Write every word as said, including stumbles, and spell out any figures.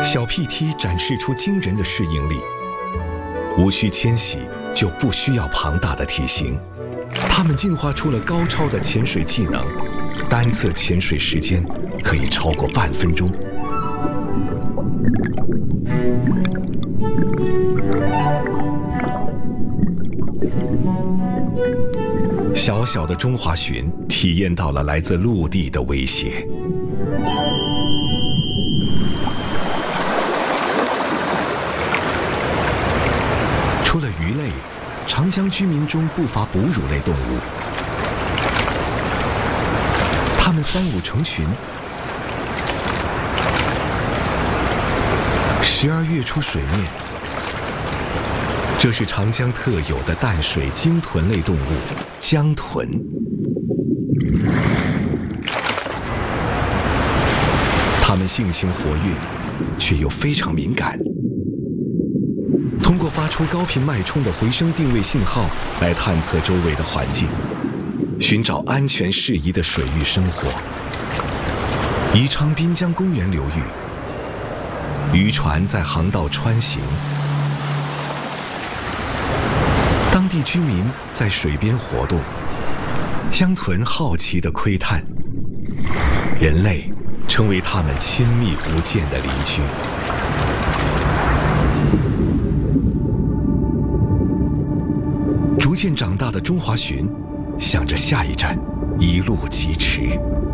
小 P T 展示出惊人的适应力，无需迁徙就不需要庞大的体型。它们进化出了高超的潜水技能，单次潜水时间可以超过半分钟。小小的中华鲟体验到了来自陆地的威胁。除了鱼类，长江居民中不乏哺乳类动物，它们三五成群，时而跃出水面。这是长江特有的淡水鲸豚类动物江豚。它们性情活跃，却又非常敏感，通过发出高频脉冲的回声定位信号来探测周围的环境，寻找安全适宜的水域生活。宜昌滨江公园流域，渔船在航道穿行，当地居民在水边活动，江豚好奇地窥探，人类成为它们亲密无间的邻居。逐渐长大的中华鲟，想着下一站一路疾驰。